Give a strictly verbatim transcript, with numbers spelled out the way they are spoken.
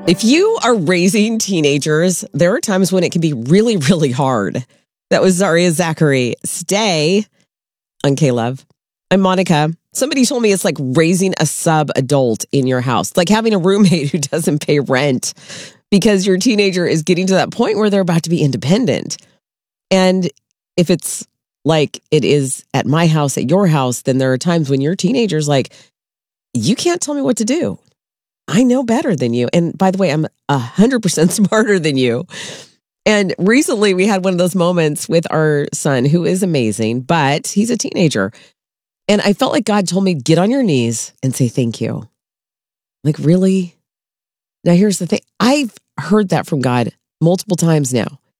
If you are raising teenagers, there are times when it can be really, really hard. That was Zaria Zachary. Stay on K-Love. I'm Monica. Somebody told me it's like raising a sub-adult in your house, like having a roommate who doesn't pay rent because your teenager is getting to that point where they're about to be independent. And if it's like it is at my house, at your house, then there are times when your teenager's like, you can't tell me what to do. I know better than you. And by the way, I'm one hundred percent smarter than you. And recently we had one of those moments with our son, who is amazing, but he's a teenager. And I felt like God told me, get on your knees and say thank you. Like, really? Now, here's the thing. I've heard that from God multiple times now.